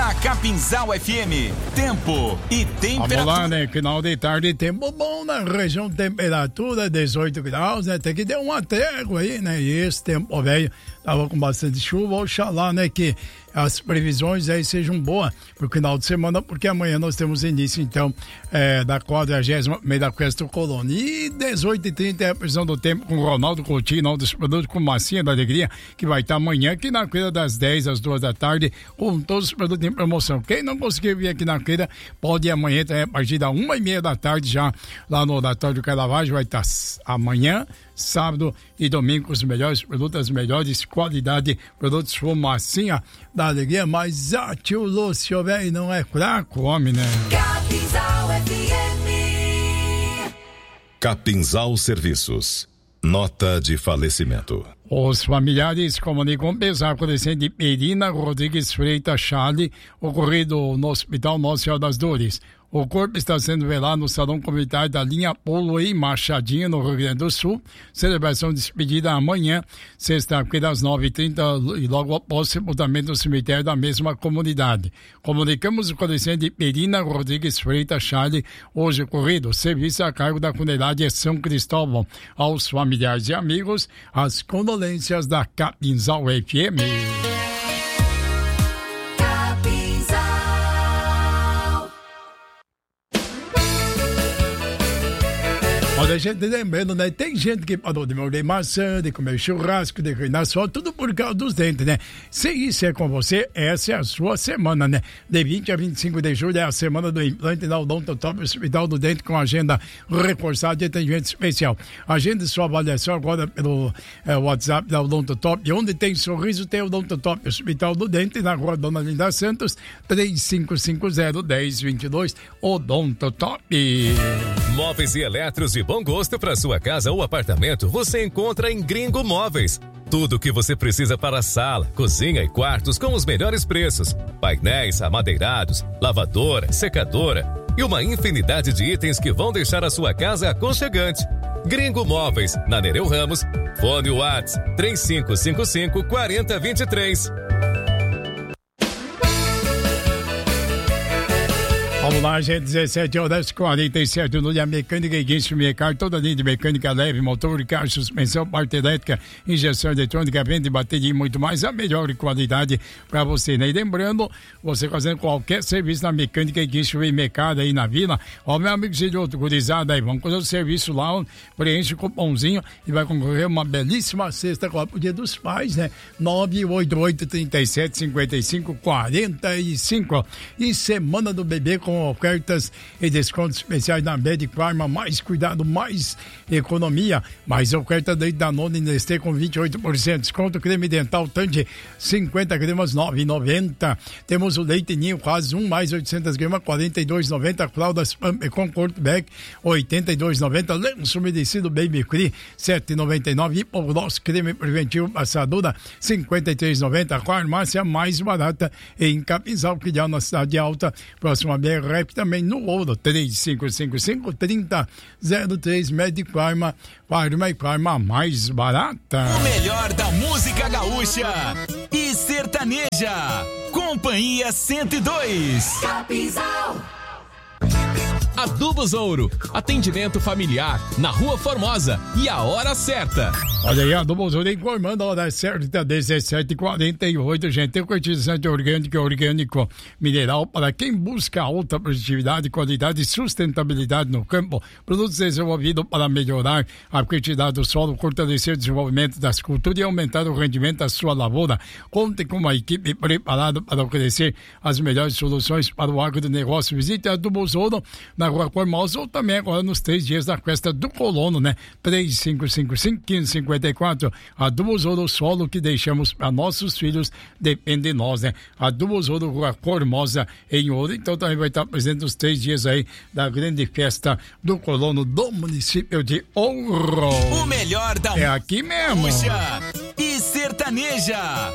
Na Capinzal FM, tempo e temperatura. Vamos lá, né? Final de tarde, tempo bom na região, temperatura 18 graus, né? Tem que ter uma trégua aí, né? E esse tempo velho tava com bastante chuva, oxalá, né? Que as previsões aí sejam boas pro final de semana, porque amanhã nós temos início, então, da 40ª meia da Festa Colônia. E 18h30 é a previsão do tempo com o Ronaldo Coutinho, dos produtos com Massinha da Alegria, que vai estar amanhã aqui na feira das 10 às 2 da tarde, com todos os produtos em promoção. Quem não conseguir vir aqui na feira, pode ir amanhã, a partir da 1h30 da tarde, já lá no Oratório do Caravaggio, vai estar amanhã, sábado e domingo com os melhores produtos, as melhores qualidade, produtos Fumacinha da Alegria, mas tio Lúcio, velho, não é fraco, homem, né? Capinzal FM. Capinzal Serviços. Nota de falecimento. Os familiares comunicam pesar com o descendente Medina Rodrigues Freitas Charlie, ocorrido no Hospital Nossa Senhora das Dores. O corpo está sendo velado no Salão Comunitário da linha Polo em Machadinho, no Rio Grande do Sul. Celebração de despedida amanhã, sexta-feira, às 9h30, e logo após o sepultamento no cemitério da mesma comunidade. Comunicamos com o descendente Medina Rodrigues Freitas Charlie, hoje ocorrido. Serviço a cargo da funerária São Cristóvão. Aos familiares e amigos, as condolências da Capinzal FM. Olha, a gente lembrando, né? Tem gente que parou de morder maçã, de comer churrasco, de reinar sol, tudo por causa dos dentes, né? Se isso é com você, essa é a sua semana, né? De 20 a 25 de julho é a semana do implante da Odontotop Hospital do Dente, com agenda reforçada de atendimento especial. Agende sua avaliação agora pelo WhatsApp da Odontotop. Onde tem sorriso, tem Odontotop Hospital do Dente, na rua Dona Linda Santos, 3550-1022, Odontotop. Móveis e eletros de bom gosto para sua casa ou apartamento você encontra em Gringo Móveis. Tudo o que você precisa para sala, cozinha e quartos com os melhores preços. Painéis amadeirados, lavadora, secadora e uma infinidade de itens que vão deixar a sua casa aconchegante. Gringo Móveis, na Nereu Ramos, fone WhatsApp 3555-4023. Vamos lá, gente, 17h47 no dia mecânica e guincho mecânico, toda linha de mecânica leve, motor, carro, suspensão, parte elétrica, injeção eletrônica, venda de bateria e muito mais, a melhor qualidade para você, né? E lembrando, você fazendo qualquer serviço na mecânica e guincho e mercado aí na vila, ó, meu amigo Gilhoto, gurizada aí, vamos fazer o serviço lá, preenche o cupomzinho e vai concorrer uma belíssima cesta pro Dia dos Pais, né? 988-37-55-45 e Semana do Bebê com ofertas e descontos especiais na Medic Pharma, mais cuidado, mais economia, mais oferta da Danone Nestlé com 28% desconto, creme dental Tandy 50 gramas 9,90. Temos o leite ninho quase mais 800 gramas 42,90. Fraldas com Cortback 82,90. Lenço umedecido Baby Free 7,99. e o nosso creme preventivo passadura 53,90. com a farmácia mais barata em Capinzal, que já na Cidade Alta, próxima BR, também no Ouro, 3555-3003, Medic Pharma, Pharma e Pharma mais barata. O melhor da música gaúcha e sertaneja. Companhia 102. Capinzal. Adubos Ouro, atendimento familiar na Rua Formosa e a hora certa. Olha aí, Adubos Ouro informando a hora certa, 17h48, gente. Tem fertilizante orgânico mineral para quem busca alta produtividade, qualidade e sustentabilidade no campo. Produtos desenvolvidos para melhorar a fertilidade do solo, fortalecer o desenvolvimento das culturas e aumentar o rendimento da sua lavoura. Conte com uma equipe preparada para oferecer as melhores soluções para o agronegócio. Visite a Adubos Ouro na Rua Formosa, ou também agora nos 3 dias da festa do colono, né? 3555-1554. Adubos Ouro, solo que deixamos para nossos filhos depende de nós, né? Adubos Ouro, Rua Formosa, em Ouro. Então também vai estar presente nos 3 dias aí da grande festa do colono do município de Ouro. O melhor da é aqui mesmo. Puxa e sertaneja.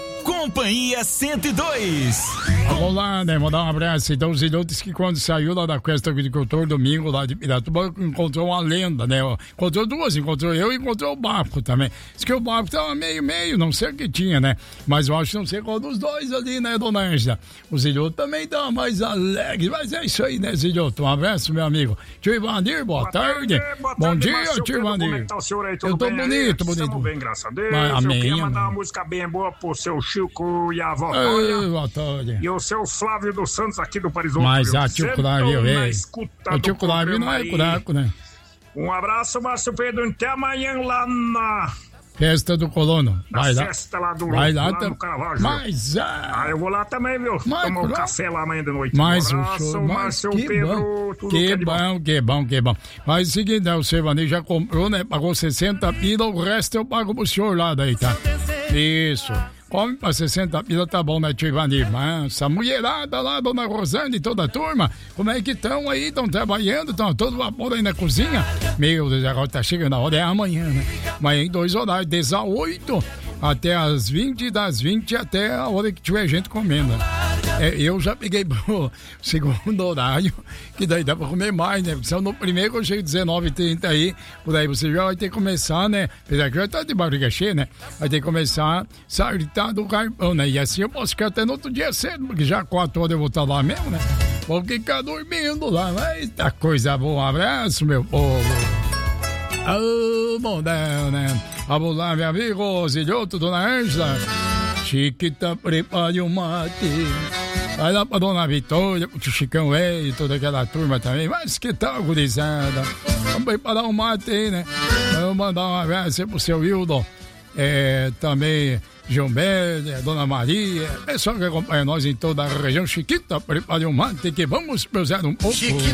Companhia 102. Vamos lá, né? Mandar um abraço. Então, os idiotas que quando saiu lá da Cuesta Agricultor, domingo, lá de Piratuba, encontrou uma lenda, né? Encontrou duas, encontrou eu e encontrou o Bafo também. Diz que o Bafo tava meio, não sei o que tinha, né? Mas eu acho que não sei qual dos dois ali, né, dona Ângela? Os idiotas também estão mais alegres, mas é isso aí, né, idiotas? Um abraço, meu amigo. Tio Ivandir, boa tarde. Bom dia, tio Ivandir. Como é que tá o senhor aí? Tudo eu tô bem bonito, aí? bonito. Estamos bem, graças a Deus. Amém, eu queria mandar amém. uma música bem boa pro seu Chico e a avó Boa tarde. e o seu Flávio dos Santos aqui do Paris. Mas a tio Flávio, velho. O tio Flávio não é buraco, né? Um abraço, Márcio Pedro. Até amanhã lá na Festa do Colono. Vai lá. festa lá do Vai lá, no Caravaggio. Mas eu vou lá também, viu? Mas, Tomar um claro. café lá amanhã de noite. Mas um o abraço, senhor, mas Márcio que Pedro. bom, Tudo que é de bom. bom. Mas é o seguinte, né, o seu Vanir já comprou, né? Pagou 60 pila, o resto eu pago pro senhor lá daí, tá? Isso. Come pra 60 pila, tá bom, né, tio Ivanir? Mas essa mulherada lá, dona Rosane e toda a turma, como é que estão aí? Estão trabalhando? Estão todo vapor aí na cozinha? Meu Deus, agora tá chegando a hora, é amanhã, né? Amanhã em 2 horários, 18 até as 20, das 20 até a hora que tiver gente comendo. Eu já peguei pro segundo horário, que daí dá pra comer mais, né? Porque se eu no primeiro eu chego 19h30 aí, por aí você já vai ter que começar, né? Apesar que já tá de barriga cheia, né? Vai ter que começar a sair do carvão, né? E assim eu posso ficar até no outro dia cedo, porque já 4 horas eu vou estar lá mesmo, né? Vou ficar dormindo lá, mas tá coisa boa. Um abraço, meu povo. Bom, né? Vamos lá, meu amigo, Zilhoto, dona Ângela. Chiquita, prepare o mate. Vai lá pra dona Vitória, pro Chicão e toda aquela turma também. Mas que tal, gurizada? Vamos preparar o mate aí, né? Vamos mandar um abraço aí pro seu Hildo. Também João Bélia, Dona Maria, pessoal que acompanha nós em toda a região. Chiquita, prepare o mate que vamos prosseguir um pouco.